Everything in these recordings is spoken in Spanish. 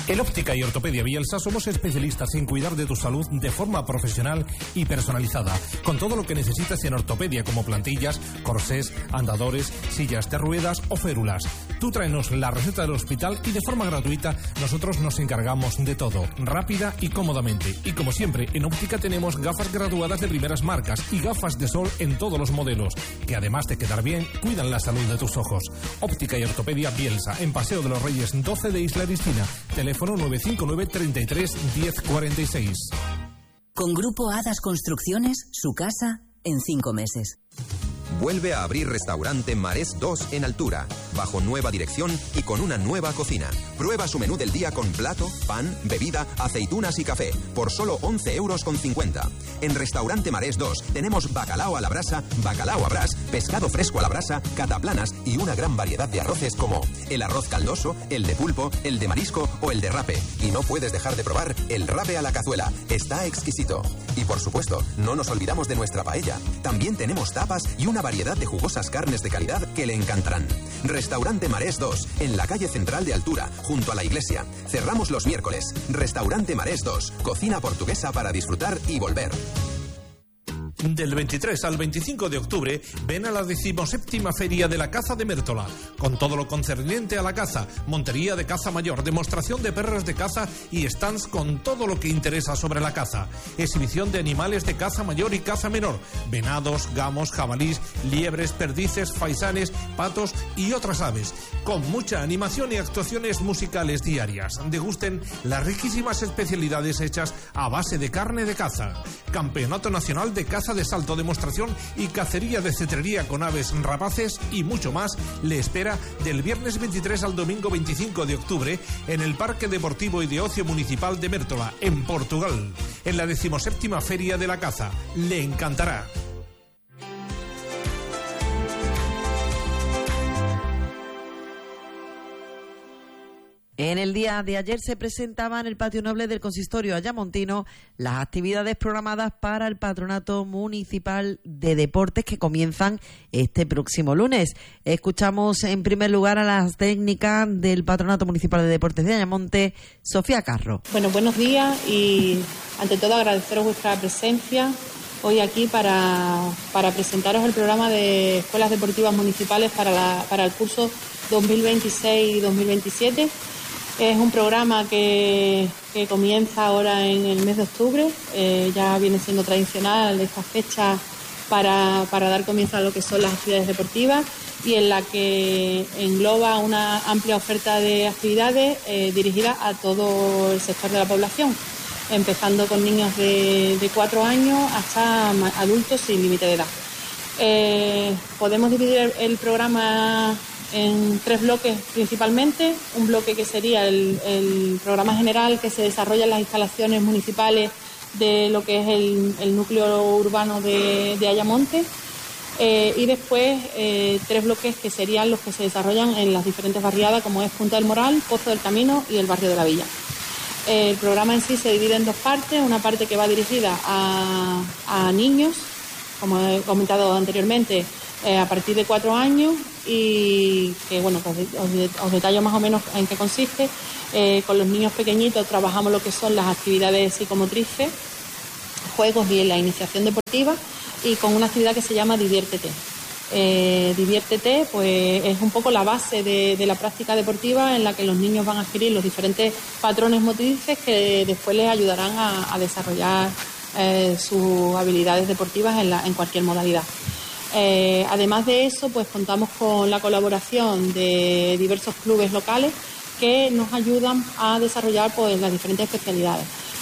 En Óptica y Ortopedia Bielsa somos especialistas en cuidar de tu salud de forma profesional y personalizada, con todo lo que necesitas en ortopedia como plantillas, corsés, andadores, sillas de ruedas o férulas. Tú tráenos la receta del hospital y de forma gratuita nosotros nos encargamos de todo, rápida y cómodamente. Y como siempre, en Óptica tenemos gafas graduadas de primeras marcas y gafas de sol en todos los modelos, que además de quedar bien, cuidan la salud de tus ojos. Óptica y Ortopedia Bielsa, en Paseo de los Reyes 12 de Isla Cristina. Teléfono 959 33 10 46. Con Grupo Hadas Construcciones, su casa en 5 meses. Vuelve a abrir Restaurante Marés 2 en Altura, bajo nueva dirección y con una nueva cocina. Prueba su menú del día con plato, pan, bebida, aceitunas y café, por solo 11,50 €. En Restaurante Marés 2 tenemos bacalao a la brasa, bacalao a brás, pescado fresco a la brasa, cataplanas y una gran variedad de arroces como el arroz caldoso, el de pulpo, el de marisco o el de rape. Y no puedes dejar de probar el rape a la cazuela. Está exquisito. Y por supuesto, no nos olvidamos de nuestra paella. También tenemos tapas y una variedad de jugosas carnes de calidad que le encantarán. Restaurante Marés 2, en la calle central de Altura, junto a la iglesia. Cerramos los miércoles. Restaurante Marés 2, cocina portuguesa para disfrutar y volver. Del 23 al 25 de octubre, ven a la 17ª Feria de la Caza de Mértola, con todo lo concerniente a la caza, montería de caza mayor, demostración de perros de caza y stands con todo lo que interesa sobre la caza, exhibición de animales de caza mayor y caza menor, venados, gamos, jabalís, liebres, perdices, faisanes, patos y otras aves, con mucha animación y actuaciones musicales diarias. Degusten las riquísimas especialidades hechas a base de carne de caza. Campeonato Nacional de Caza de salto, demostración y cacería de cetrería con aves rapaces y mucho más le espera del viernes 23 al domingo 25 de octubre en el Parque Deportivo y de Ocio Municipal de Mértola, en Portugal, en la 17ª Feria de la Caza. Le encantará. En el día de ayer se presentaban en el Patio Noble del Consistorio Ayamontino las actividades programadas para el Patronato Municipal de Deportes que comienzan este próximo lunes. Escuchamos en primer lugar a las técnicas del Patronato Municipal de Deportes de Ayamonte, Sofía Carro. Bueno, buenos días y ante todo agradeceros vuestra presencia hoy aquí para presentaros el programa de escuelas deportivas municipales para el curso 2026-2027. Es un programa que comienza ahora en el mes de octubre, ya viene siendo tradicional esta fecha para dar comienzo a lo que son las actividades deportivas y en la que engloba una amplia oferta de actividades dirigidas a todo el sector de la población, empezando con niños de 4 años hasta adultos sin límite de edad. Podemos dividir el programa en 3 bloques principalmente. Un bloque que sería el programa general que se desarrolla en las instalaciones municipales de lo que es el núcleo urbano de Ayamonte, y después 3 bloques que serían los que se desarrollan en las diferentes barriadas como es Punta del Moral, Pozo del Camino y el barrio de la Villa. El programa en sí se divide en 2 partes, una parte que va dirigida a niños, como he comentado anteriormente, a partir de 4 años y que bueno, pues os detallo más o menos en qué consiste. Con los niños pequeñitos trabajamos lo que son las actividades psicomotrices, juegos y la iniciación deportiva y con una actividad que se llama Diviértete. Diviértete pues es un poco la base de la práctica deportiva en la que los niños van a adquirir los diferentes patrones motrices que después les ayudarán a desarrollar sus habilidades deportivas en cualquier modalidad. Además de eso, pues contamos con la colaboración de diversos clubes locales que nos ayudan a desarrollar pues las diferentes especialidades.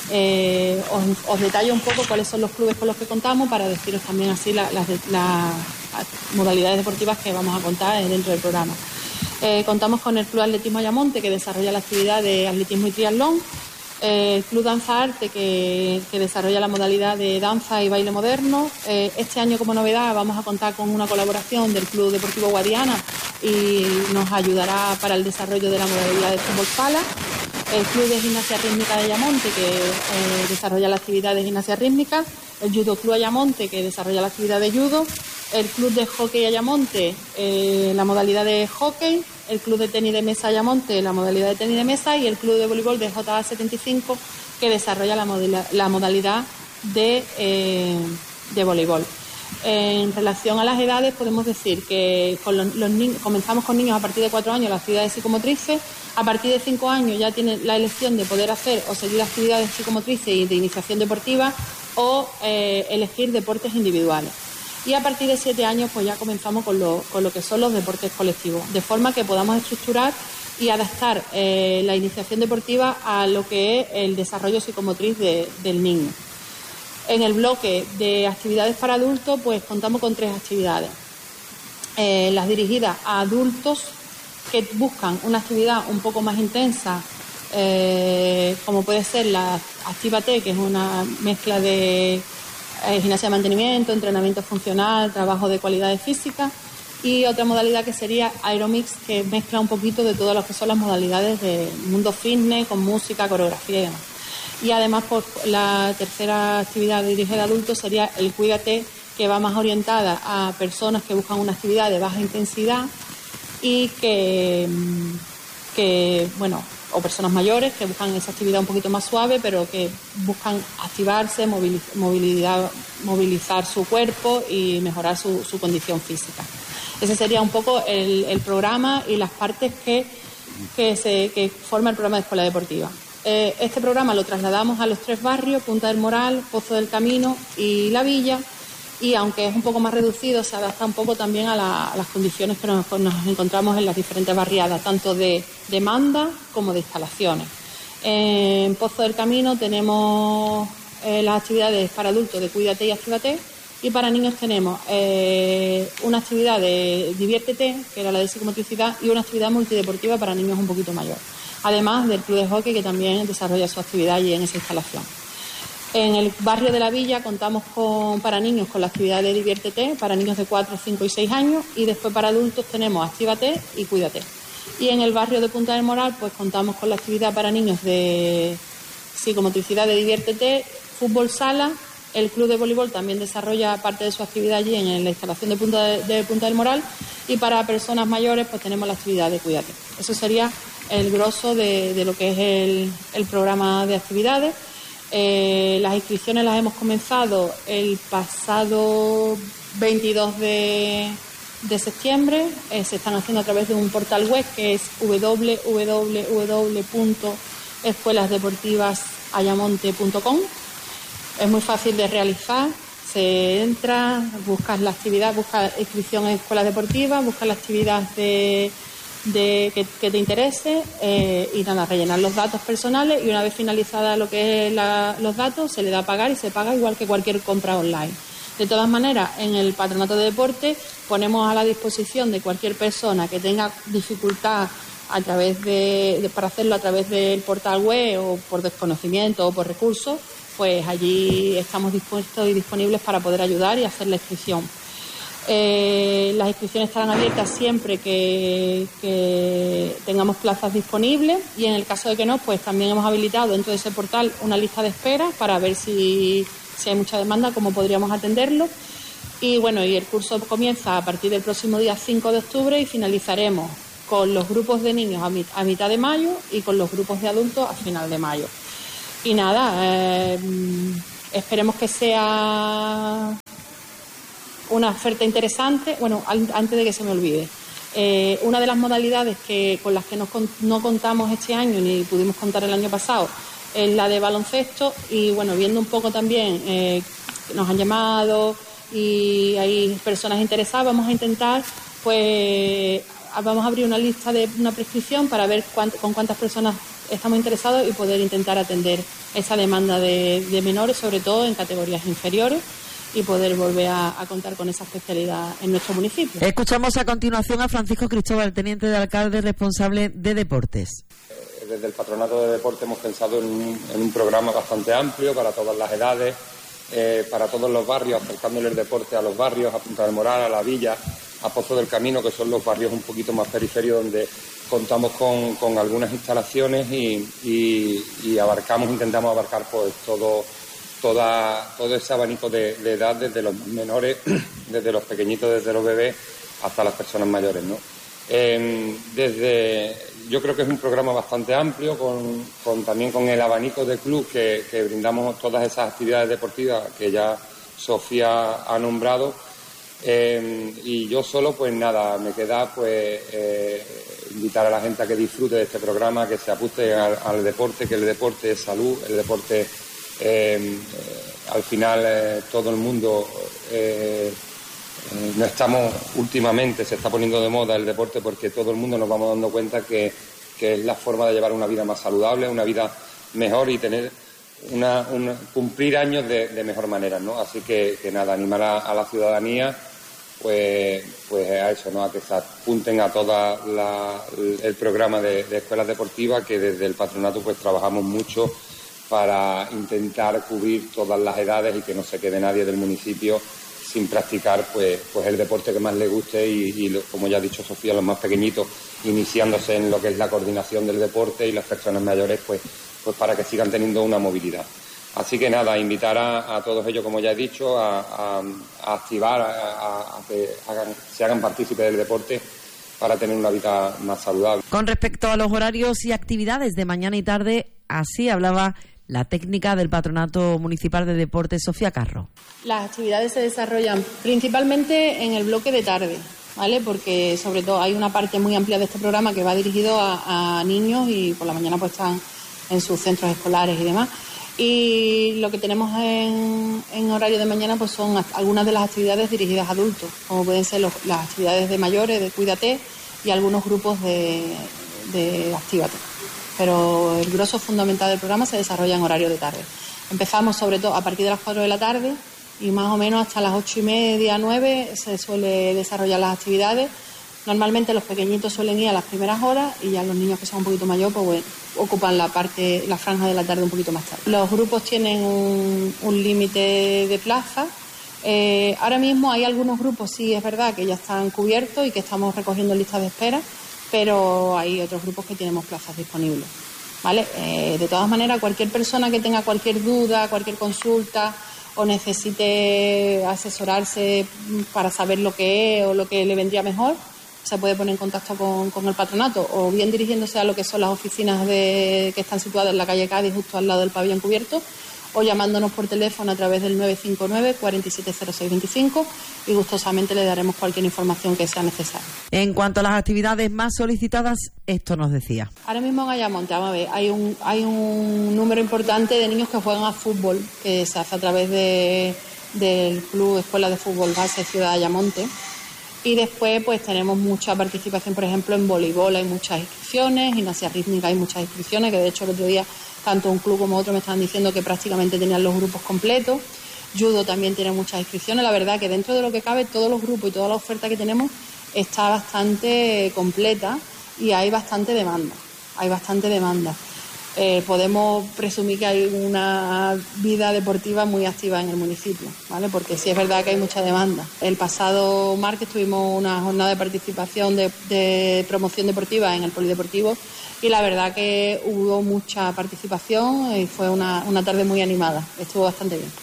Os detallo un poco cuáles son los clubes con los que contamos para deciros también así las modalidades deportivas que vamos a contar dentro del programa. Contamos con el Club Atletismo Ayamonte, que desarrolla la actividad de atletismo y triatlón, el Club Danza Arte, que desarrolla la modalidad de danza y baile moderno. Este año, como novedad, vamos a contar con una colaboración del Club Deportivo Guadiana y nos ayudará para el desarrollo de la modalidad de fútbol sala. El Club de Gimnasia Rítmica de Ayamonte, que desarrolla la actividad de gimnasia rítmica. El Judo Club Ayamonte, que desarrolla la actividad de judo. El Club de Hockey Ayamonte, la modalidad de hockey. el club de tenis de mesa Ayamonte, la modalidad de tenis de mesa, y el club de voleibol de JA75, que desarrolla la modalidad de voleibol. En relación a las edades, podemos decir que con los niños, comenzamos con niños a partir de 4 años las actividades psicomotrices. A partir de 5 años ya tienen la elección de poder hacer o seguir actividades psicomotrices y de iniciación deportiva, o elegir deportes individuales. Y a partir de 7 años pues ya comenzamos con lo que son los deportes colectivos, de forma que podamos estructurar y adaptar la iniciación deportiva a lo que es el desarrollo psicomotriz del niño. En el bloque de actividades para adultos, pues contamos con 3 actividades. Las dirigidas a adultos que buscan una actividad un poco más intensa, como puede ser la Actívate, que es una mezcla de gimnasia de mantenimiento, entrenamiento funcional, trabajo de cualidades físicas, y otra modalidad que sería Aeromix, que mezcla un poquito de todas las que son las modalidades del mundo fitness, con música, coreografía y demás. Y además, pues, la tercera actividad dirigida a adultos sería el Cuídate, que va más orientada a personas que buscan una actividad de baja intensidad y que o personas mayores que buscan esa actividad un poquito más suave, pero que buscan activarse, movilizar su cuerpo y mejorar su condición física. Ese sería un poco el programa y las partes que forma el programa de Escuela Deportiva. Este programa lo trasladamos a los 3 barrios, Punta del Moral, Pozo del Camino y La Villa, y aunque es un poco más reducido, se adapta un poco también a las condiciones que nos encontramos en las diferentes barriadas, tanto de demanda como de instalaciones. En Pozo del Camino tenemos las actividades para adultos de Cuídate y Actívate, y para niños tenemos una actividad de Diviértete, que era la de psicomotricidad, y una actividad multideportiva para niños un poquito mayores, además del club de hockey, que también desarrolla su actividad allí en esa instalación. En el barrio de La Villa contamos para niños con la actividad de Diviértete, para niños de 4, 5 y 6 años, y después para adultos tenemos Actívate y Cuídate. Y en el barrio de Punta del Moral pues contamos con la actividad para niños de psicomotricidad de Diviértete, fútbol sala. El club de voleibol también desarrolla parte de su actividad allí en la instalación de Punta del Moral, y para personas mayores pues tenemos la actividad de Cuídate. Eso sería el grosso de lo que es el programa de actividades. Las inscripciones las hemos comenzado el pasado 22 de septiembre. Se están haciendo a través de un portal web que es www.escuelasdeportivasayamonte.com. Es muy fácil de realizar. Se entra, buscas la actividad, buscas inscripción en escuelas deportivas, buscas la actividad que te interese, y nada, rellenar los datos personales, y una vez finalizada lo que es los datos, se le da a pagar y se paga igual que cualquier compra online. De todas maneras, en el Patronato de Deporte ponemos a la disposición de cualquier persona que tenga dificultad para hacerlo a través del portal web, o por desconocimiento o por recursos, pues allí estamos dispuestos y disponibles para poder ayudar y hacer la inscripción. Las inscripciones estarán abiertas siempre que tengamos plazas disponibles, y en el caso de que no, pues también hemos habilitado dentro de ese portal una lista de espera para ver si hay mucha demanda, cómo podríamos atenderlo. Y bueno, y el curso comienza a partir del próximo día 5 de octubre y finalizaremos con los grupos de niños a mitad de mayo y con los grupos de adultos a final de mayo. Y nada, esperemos que sea una oferta interesante. Bueno, antes de que se me olvide, una de las modalidades con las que no contamos este año ni pudimos contar el año pasado es la de baloncesto, y bueno, viendo un poco también, nos han llamado y hay personas interesadas, vamos a intentar, pues vamos a abrir una lista de una prescripción para ver con cuántas personas estamos interesados y poder intentar atender esa demanda de menores, sobre todo en categorías inferiores, y poder volver a contar con esa especialidad en nuestro municipio. Escuchamos a continuación a Francisco Cristóbal, teniente de alcalde responsable de deportes. Desde el Patronato de Deporte hemos pensado en un programa bastante amplio para todas las edades, para todos los barrios, acercándole el deporte a los barrios, a Punta del Moral, a La Villa, a Pozo del Camino, que son los barrios un poquito más periféricos, donde contamos con algunas instalaciones y intentamos abarcar pues todo ese abanico de edad, desde los menores, desde los pequeñitos, desde los bebés, hasta las personas mayores, ¿no? Yo creo que es un programa bastante amplio, también con el abanico de club que brindamos todas esas actividades deportivas que ya Sofía ha nombrado. Y yo solo, pues nada, me queda pues invitar a la gente a que disfrute de este programa, que se apueste al deporte, que el deporte es salud, el deporte al final todo el mundo no estamos últimamente, se está poniendo de moda el deporte porque todo el mundo nos vamos dando cuenta que es la forma de llevar una vida más saludable, una vida mejor y tener cumplir años de mejor manera, ¿no? Así que nada, animar a la ciudadanía pues a eso, ¿no? A que se apunten a todo el programa de escuelas deportivas, que desde el patronato pues trabajamos mucho para intentar cubrir todas las edades y que no se quede nadie del municipio sin practicar pues el deporte que más le guste y como ya ha dicho Sofía, los más pequeñitos iniciándose en lo que es la coordinación del deporte y las personas mayores pues para que sigan teniendo una movilidad. Así que nada, invitar a todos ellos, como ya he dicho, a activar, a que se hagan partícipes del deporte para tener una vida más saludable. Con respecto a los horarios y actividades de mañana y tarde, así hablaba la técnica del Patronato Municipal de Deportes, Sofía Carro. Las actividades se desarrollan principalmente en el bloque de tarde, ¿vale? Porque sobre todo hay una parte muy amplia de este programa que va dirigido a niños y por la mañana pues están en sus centros escolares y demás. Y lo que tenemos en horario de mañana pues son algunas de las actividades dirigidas a adultos, como pueden ser las actividades de mayores, de Cuídate y algunos grupos de Actívate. Pero el grosso fundamental del programa se desarrolla en horario de tarde. Empezamos sobre todo a partir de las 4 de la tarde y más o menos hasta las 8:30, 9 se suele desarrollar las actividades. Normalmente los pequeñitos suelen ir a las primeras horas y ya los niños que son un poquito mayores pues bueno, ocupan la franja de la tarde un poquito más tarde. Los grupos tienen un límite de plazas. Ahora mismo hay algunos grupos, sí es verdad, que ya están cubiertos y que estamos recogiendo listas de espera, pero hay otros grupos que tenemos plazas disponibles, ¿vale? De todas maneras, cualquier persona que tenga cualquier duda, cualquier consulta o necesite asesorarse para saber lo que es o lo que le vendría mejor, se puede poner en contacto con el patronato o bien dirigiéndose a lo que son las oficinas que están situadas en la calle Cádiz, justo al lado del pabellón cubierto, o llamándonos por teléfono a través del 959 470625 y gustosamente le daremos cualquier información que sea necesaria. En cuanto a las actividades más solicitadas, esto nos decía. Ahora mismo en Ayamonte, vamos a ver, hay un número importante de niños que juegan a fútbol, que se hace a través del Club Escuela de Fútbol Base Ciudad de Ayamonte. Y después pues tenemos mucha participación, por ejemplo, en voleibol hay muchas inscripciones, gimnasia rítmica hay muchas inscripciones, que de hecho el otro día tanto un club como otro me estaban diciendo que prácticamente tenían los grupos completos. Judo también tiene muchas inscripciones. La verdad que dentro de lo que cabe todos los grupos y toda la oferta que tenemos está bastante completa y hay bastante demanda. Podemos presumir que hay una vida deportiva muy activa en el municipio, ¿vale? Porque sí es verdad que hay mucha demanda. El pasado martes tuvimos una jornada de participación de promoción deportiva en el polideportivo y la verdad que hubo mucha participación y fue una tarde muy animada. Estuvo bastante bien.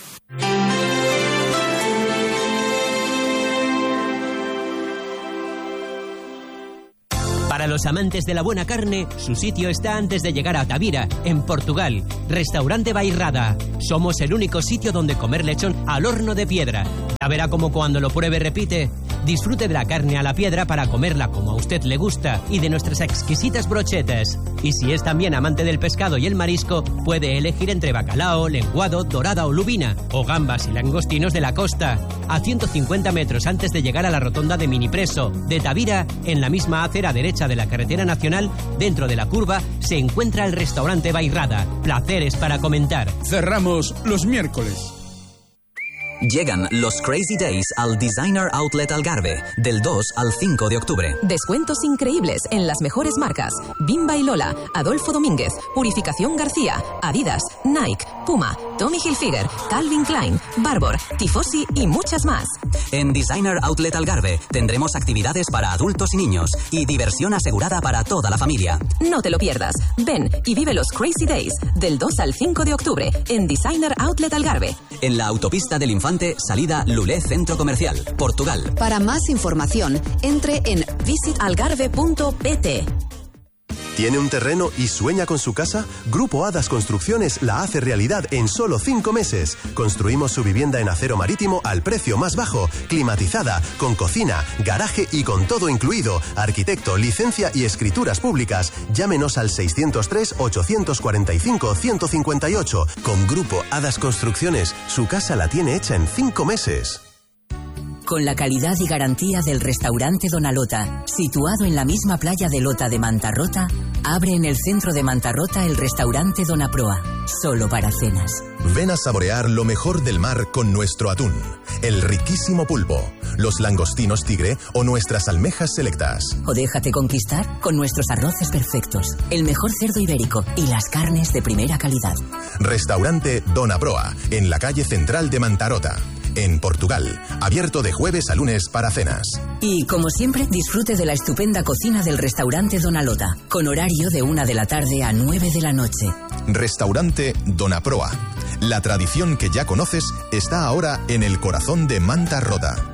Para los amantes de la buena carne, su sitio está antes de llegar a Tavira, en Portugal. Restaurante Bairrada. Somos el único sitio donde comer lechón al horno de piedra. Ya verá como cuando lo pruebe repite. Disfrute de la carne a la piedra para comerla como a usted le gusta y de nuestras exquisitas brochetas. Y si es también amante del pescado y el marisco, puede elegir entre bacalao, lenguado, dorada o lubina, o gambas y langostinos de la costa. A 150 metros antes de llegar a la rotonda de Minipreso, de Tavira, en la misma acera derecha de la carretera nacional, dentro de la curva, se encuentra el restaurante Bairrada. Placeres para comentar. Cerramos los miércoles. Llegan los Crazy Days al Designer Outlet Algarve, del 2 al 5 de octubre. Descuentos increíbles en las mejores marcas: Bimba y Lola, Adolfo Domínguez, Purificación García, Adidas, Nike, Puma, Tommy Hilfiger, Calvin Klein, Barbour, Tifosi y muchas más. En Designer Outlet Algarve tendremos actividades para adultos y niños y diversión asegurada para toda la familia. No te lo pierdas. Ven y vive los Crazy Days del 2 al 5 de octubre en Designer Outlet Algarve. En la autopista del Infante Infante, salida Lulé Centro Comercial, Portugal. Para más información, entre en visitalgarve.pt. ¿Tiene un terreno y sueña con su casa? Grupo Hadas Construcciones la hace realidad en solo 5 meses. Construimos su vivienda en acero marítimo al precio más bajo, climatizada, con cocina, garaje y con todo incluido. Arquitecto, licencia y escrituras públicas. Llámenos al 603-845-158. Con Grupo Hadas Construcciones, su casa la tiene hecha en 5 meses. Con la calidad y garantía del restaurante Donalota, situado en la misma playa de Lota de Mantarrota, abre en el centro de Mantarrota el restaurante Donaproa, solo para cenas. Ven a saborear lo mejor del mar con nuestro atún, el riquísimo pulpo, los langostinos tigre o nuestras almejas selectas. O déjate conquistar con nuestros arroces perfectos, el mejor cerdo ibérico y las carnes de primera calidad. Restaurante Donaproa, en la calle central de Mantarrota, en Portugal, abierto de jueves a lunes para cenas. Y, como siempre, disfrute de la estupenda cocina del restaurante Donalota, con horario de 1 de la tarde a 9 de la noche. Restaurante Donaproa. La tradición que ya conoces está ahora en el corazón de Mantarrota.